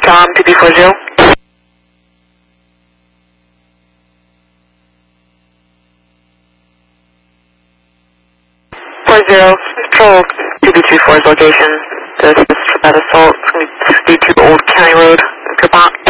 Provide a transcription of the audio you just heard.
Tom, 2240. 40, control 2234's location. This is that assault, 62 Old County Road, Kerpont.